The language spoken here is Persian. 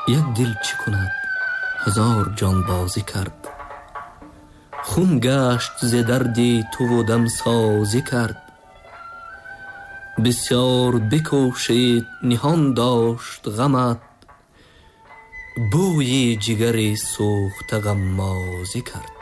یک دل چه کند هزار جان بازی کرد. خون گشت ز دردی تو و دم سازی کرد. بسیار بکوشید نهان داشت غمت، بوی جگری سوخته غمازی کرد.